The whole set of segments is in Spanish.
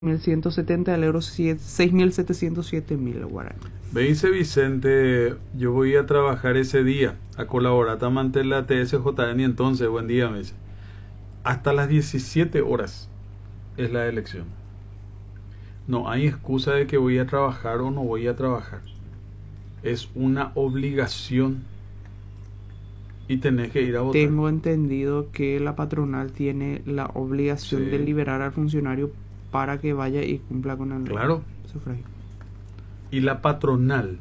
1.170, el euro 6.707.000 guaraníes. Me dice Vicente, yo voy a trabajar ese día, a colaborar ante la TSJN, y entonces, buen día, me dice. Hasta las 17 horas es la elección. No hay excusa de que voy a trabajar o no voy a trabajar. Es una obligación y tenés que ir a votar. Tengo entendido que la patronal tiene la obligación de liberar al funcionario para que vaya y cumpla con el sufragio. Y la patronal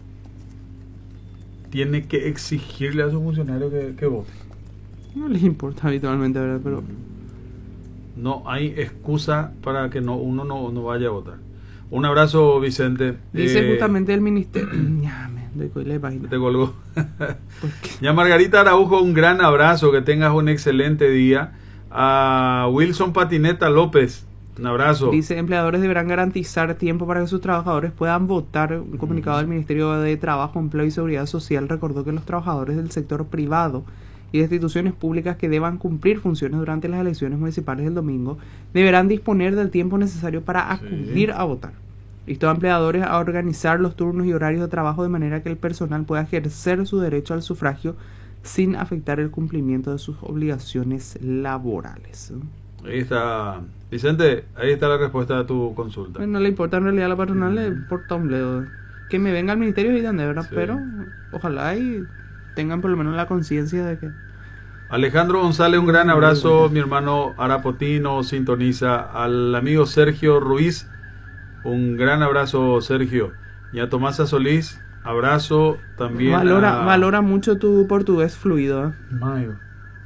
tiene que exigirle a su funcionario que vote. No les importa habitualmente, ¿verdad? Pero no hay excusa para que uno no vaya a votar. Un abrazo, Vicente. Dice justamente el ministerio. Te colgó. Ya Margarita Araujo, un gran abrazo, que tengas un excelente día. A Wilson Patineta López, un abrazo. Dice, empleadores deberán garantizar tiempo para que sus trabajadores puedan votar. Un comunicado del Ministerio de Trabajo, Empleo y Seguridad Social recordó que los trabajadores del sector privado y de instituciones públicas que deban cumplir funciones durante las elecciones municipales del domingo deberán disponer del tiempo necesario para acudir a votar. Instó a empleadores a organizar los turnos y horarios de trabajo de manera que el personal pueda ejercer su derecho al sufragio sin afectar el cumplimiento de sus obligaciones laborales. Ahí está, Vicente, ahí está la respuesta a tu consulta. Pues no le importa en realidad a la patronal, le importa un bledo. Que me venga al ministerio y de verdad, sí. Pero ojalá y tengan por lo menos la conciencia de que... Alejandro González, un gran abrazo. Mi hermano Arapotino sintoniza. Al amigo Sergio Ruiz, un gran abrazo, Sergio. Y a Tomasa Solís, abrazo también. Valora mucho tu portugués fluido. Mayo.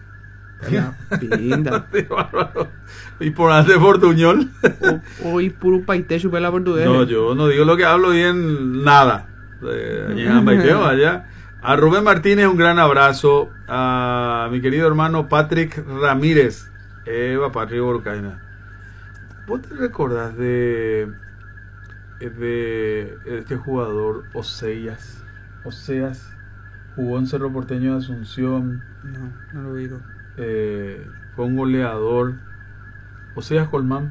Pinta. ¿Y por antes portuñol? Hoy puro paité chupé la portugués. No, yo no digo lo que hablo bien, nada. Allá. A Rubén Martínez, un gran abrazo. A mi querido hermano Patrick Ramírez. Eva Patrick Borcaina. ¿Vos te recordás de este jugador Oseas? Jugó en Cerro Porteño de Asunción. No lo digo. Fue un goleador. Oseas Colmán.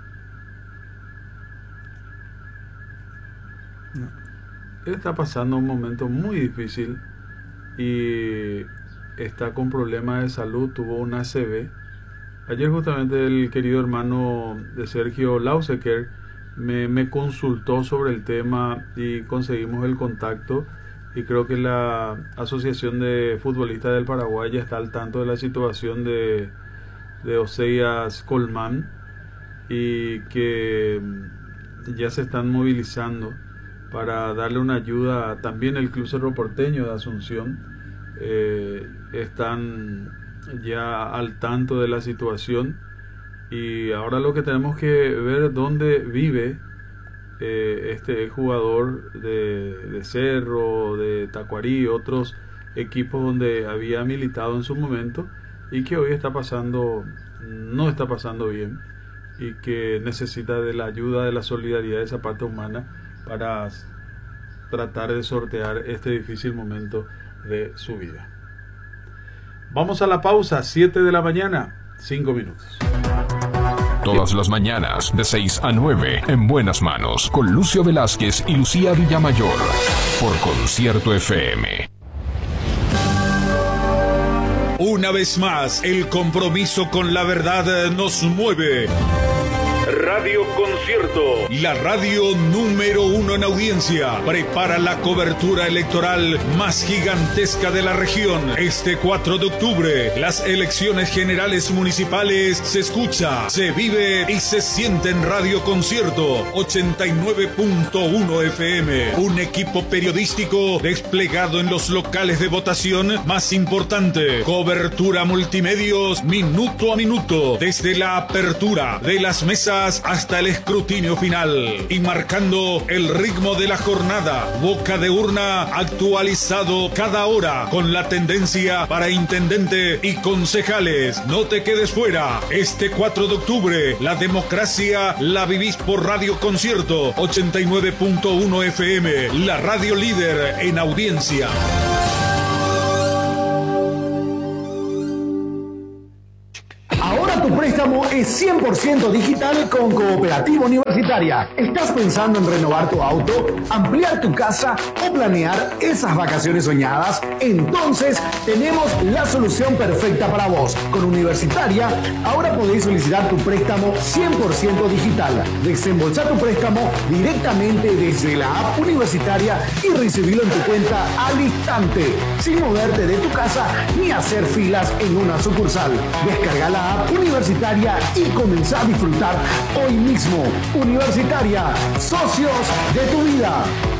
No. Él está pasando un momento muy difícil y está con problemas de salud. Tuvo un ACV. Ayer justamente el querido hermano de Sergio Lausecker me consultó sobre el tema y conseguimos el contacto. Y creo que la Asociación de Futbolistas del Paraguay ya está al tanto de la situación de Oseas Colmán y que ya se están movilizando para darle una ayuda. También el Club Cerro Porteño de Asunción están ya al tanto de la situación, y ahora lo que tenemos que ver dónde vive este jugador de Cerro, de Tacuarí, otros equipos donde había militado en su momento y que hoy no está pasando bien, y que necesita de la ayuda, de la solidaridad, de esa parte humana para tratar de sortear este difícil momento de su vida. Vamos a la pausa, 7 de la mañana, 5 minutos. Todas las mañanas, de 6 a 9, en Buenas Manos, con Lucio Velázquez y Lucía Villamayor, por Concierto FM. Una vez más, el compromiso con la verdad nos mueve. Radio Concierto, la radio número 1 en audiencia, prepara la cobertura electoral más gigantesca de la región. Este 4 de octubre, las elecciones generales municipales se escucha, se vive y se siente en Radio Concierto 89.1 FM. Un equipo periodístico desplegado en los locales de votación más importante. Cobertura multimedios minuto a minuto, desde la apertura de las mesas hasta el escrutinio final, y marcando el ritmo de la jornada. Boca de urna actualizado cada hora con la tendencia para intendente y concejales. No te quedes fuera. Este 4 de octubre, la democracia la vivís por Radio Concierto 89.1 FM, la radio líder en audiencia. Ahora tu préstamo préstamo es 100% digital con Cooperativa Universitaria. ¿Estás pensando en renovar tu auto, ampliar tu casa o planear esas vacaciones soñadas? Entonces tenemos la solución perfecta para vos. Con Universitaria ahora podéis solicitar tu préstamo 100% digital. Desembolsa tu préstamo directamente desde la app Universitaria y recibirlo en tu cuenta al instante, sin moverte de tu casa ni hacer filas en una sucursal. Descarga la app Universitaria y comenzá a disfrutar hoy mismo. Universitaria, socios de tu vida.